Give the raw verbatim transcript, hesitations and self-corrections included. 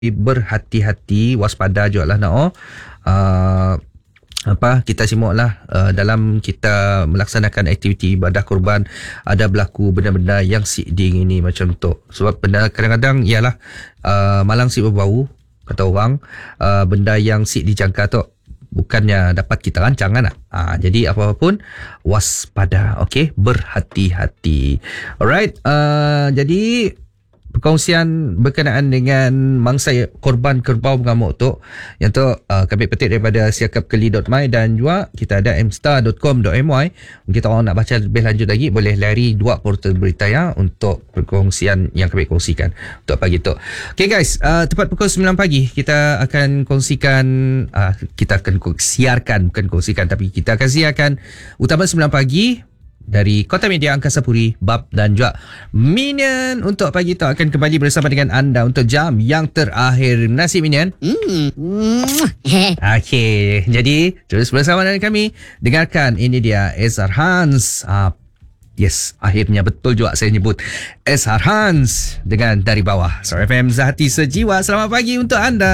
berhati-hati, waspada juga lah nak oh. Uh, apa kita simaklah uh, dalam kita melaksanakan aktiviti ibadah kurban ada berlaku benda-benda yang siding ini macam tu. Sebab benda kadang-kadang ialah uh, malang si berbau kata orang, uh, benda yang sid dijangka tu bukannya dapat kita rancang kan. Ha, jadi apa pun waspada, okey, berhati-hati. Alright, uh, jadi perkongsian berkenaan dengan mangsa korban kerbau mengamuk tu, yang tu uh, kami petik daripada siakap keli dot my dan juga kita ada m star dot com dot my. Kita orang nak baca lebih lanjut lagi boleh lari dua portal berita ya untuk perkongsian yang kami kongsikan untuk pagi tu. Okay guys, uh, tepat pukul sembilan pagi kita akan kongsikan, uh, kita akan siarkan, bukan kongsikan tapi kita akan siarkan Utama sembilan pagi dari Kota Media Angkasa Puri, Bab dan juga Minion. Untuk pagi itu akan kembali bersama dengan anda untuk jam yang terakhir. Nasi Minion. Mm. Okey, jadi terus bersama dengan kami. Dengarkan, ini dia Ezhar Hans. Uh, yes, akhirnya betul juga saya nyebut Ezhar Hans dengan Dari Bawah. Star F M Zahati Sejiwa. Selamat pagi untuk anda.